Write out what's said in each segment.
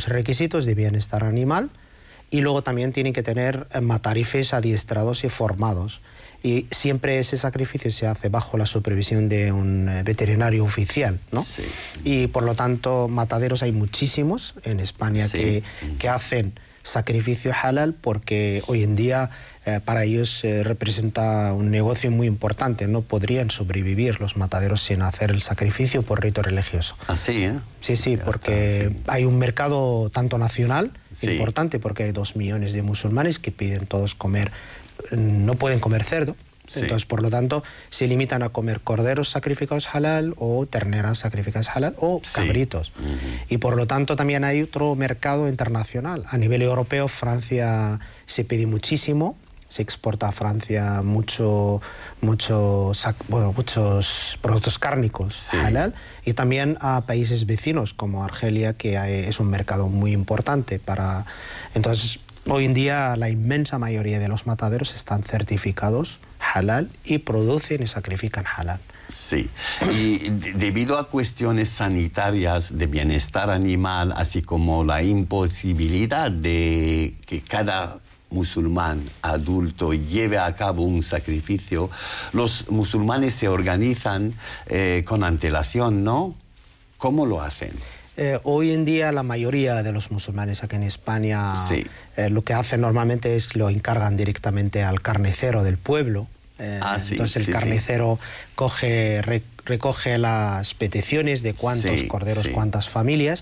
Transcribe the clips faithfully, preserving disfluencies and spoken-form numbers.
los requisitos de bienestar animal y luego también tienen que tener matarifes adiestrados y formados. Y siempre ese sacrificio se hace bajo la supervisión de un veterinario oficial, ¿no? Sí. Y por lo tanto, mataderos hay muchísimos en España Sí. que, que hacen sacrificio halal porque hoy en día eh, para ellos eh, representa un negocio muy importante. No podrían sobrevivir los mataderos sin hacer el sacrificio por rito religioso. Así, ¿eh? Sí, sí, Ya porque está, sí. hay un mercado tanto nacional Sí. importante, porque hay dos millones de musulmanes que piden todos comer, no pueden comer cerdo. Sí. Entonces, por lo tanto, se limitan a comer corderos sacrificados halal o terneras sacrificadas halal o Sí. cabritos. Uh-huh. Y por lo tanto también hay otro mercado internacional. A nivel europeo, Francia se pide muchísimo, se exporta a Francia mucho, mucho, bueno, muchos productos cárnicos Sí. halal, y también a países vecinos como Argelia, que hay, es un mercado muy importante para... Entonces, hoy en día la inmensa mayoría de los mataderos están certificados halal y producen y sacrifican halal. Sí, y de- debido a cuestiones sanitarias de bienestar animal, así como la imposibilidad de que cada musulmán adulto lleve a cabo un sacrificio, los musulmanes se organizan eh, con antelación, ¿no? ¿Cómo lo hacen? Eh, hoy en día la mayoría de los musulmanes aquí en España Sí. eh, lo que hacen normalmente es lo encargan directamente al carnicero del pueblo. Eh, Ah, sí, entonces el sí, sí. carnicero coge, re- recoge las peticiones de cuántos Sí, corderos, sí. cuántas familias,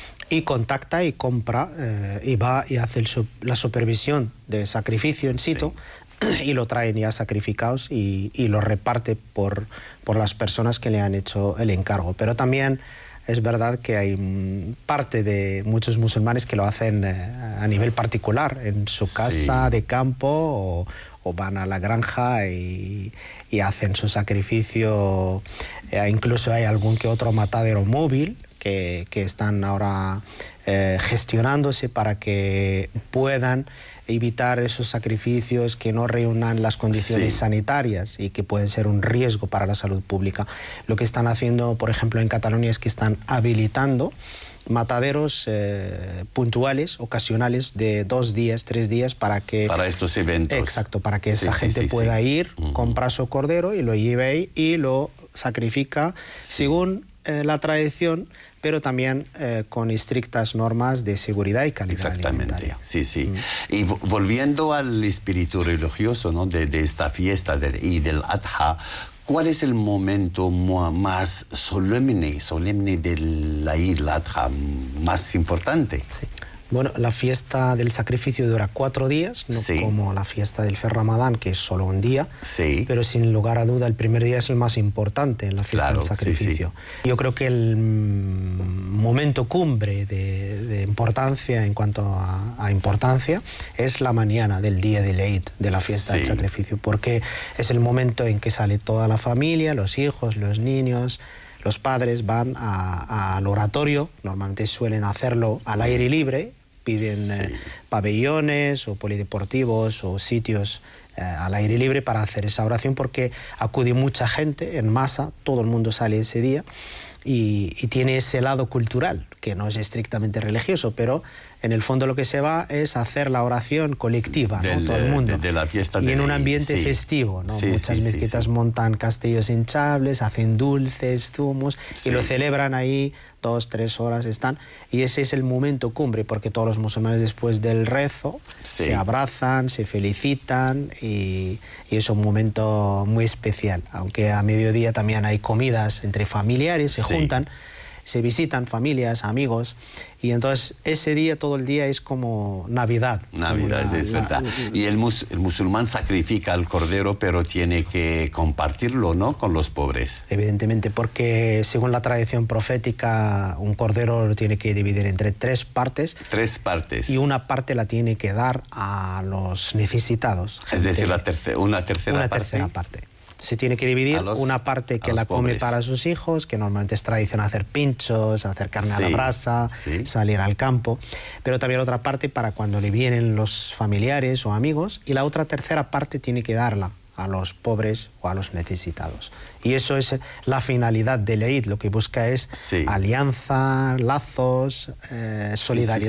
y contacta y compra eh, y va y hace el su- la supervisión de sacrificio en situ. Y lo traen ya sacrificados y, y lo reparte por, por las personas que le han hecho el encargo. Pero también es verdad que hay mm, parte de muchos musulmanes que lo hacen eh, a nivel particular, en su casa Sí. de campo, o, o van a la granja y, y hacen su sacrificio. Eh, incluso hay algún que otro matadero móvil que, que están ahora eh, gestionándose para que puedan evitar esos sacrificios que no reúnan las condiciones Sí. sanitarias y que pueden ser un riesgo para la salud pública. Lo que están haciendo, por ejemplo, en Cataluña es que están habilitando mataderos eh, puntuales, ocasionales, de dos días, tres días, para que... Para estos eventos. Exacto, para que Sí, esa sí, gente sí, pueda sí. ir, Ujú. comprar su cordero y lo lleve ahí y lo sacrifica Sí. según eh, la tradición, pero también eh, con estrictas normas de seguridad y calidad Exactamente, alimentaria. sí, sí. Y vo- volviendo al espíritu religioso, ¿no? de, de esta fiesta del Eid al-Adha, ¿cuál es el momento mo- más solemne, solemne del Eid al-Adha, más importante? Sí. Bueno, la fiesta del sacrificio dura cuatro días, no Sí. como la fiesta del Fer Ramadán, que es solo un día. Sí. Pero sin lugar a duda el primer día es el más importante en la fiesta Claro, del sí, sacrificio. Yo creo que el mm, momento cumbre de, de importancia en cuanto a, a importancia es la mañana del día del Eid, de la fiesta Sí. del sacrificio, porque es el momento en que sale toda la familia, los hijos, los niños, los padres van a- al oratorio. Normalmente suelen hacerlo al aire libre, piden Sí. eh, pabellones o polideportivos o sitios eh, al aire libre para hacer esa oración, porque acude mucha gente en masa, todo el mundo sale ese día y, y tiene ese lado cultural, que no es estrictamente religioso, pero en el fondo lo que se va es hacer la oración colectiva, Del, ¿no? Todo el mundo. de- de la fiesta y del en un Eid, ambiente sí. festivo, ¿no? Sí, Muchas sí, sí, mezquitas sí. montan castillos hinchables, hacen dulces, zumos, Sí. y lo celebran ahí dos, tres horas están, y ese es el momento cumbre, porque todos los musulmanes después del rezo Sí. se abrazan, se felicitan, y, y es un momento muy especial, aunque a mediodía también hay comidas entre familiares, se Sí. juntan, se visitan familias, amigos, y entonces ese día, todo el día, es como Navidad. Navidad, como la- es la- verdad. Y el, mus- el musulmán sacrifica al cordero, pero tiene que compartirlo, ¿no?, con los pobres. Evidentemente, porque según la tradición profética, un cordero lo tiene que dividir entre tres partes Tres partes. y una parte la tiene que dar a los necesitados. Es decir, gente- la terce- una tercera una parte. tercera parte. Se tiene que dividir A los- una parte a que los la come pobres. para sus hijos, que normalmente es tradición hacer pinchos, hacer carne a la Sí, brasa, sí. salir al campo, pero también otra parte para cuando le vienen los familiares o amigos, y la otra tercera parte tiene que darla a los pobres o a los necesitados. Y eso es la finalidad del Eid, lo que busca es Sí. alianza, lazos, eh, solidaridad.